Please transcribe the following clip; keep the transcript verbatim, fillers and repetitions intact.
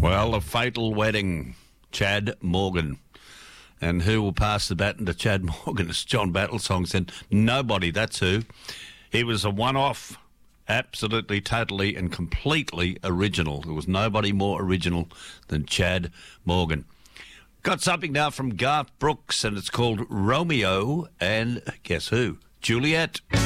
Well, a fatal wedding, Chad Morgan. And who will pass the baton to Chad Morgan? As John Battlesong said, nobody, that's who. He was a one-off, absolutely, totally and completely original. There was nobody more original than Chad Morgan. Got something now from Garth Brooks, and it's called Romeo and, guess who? Juliet.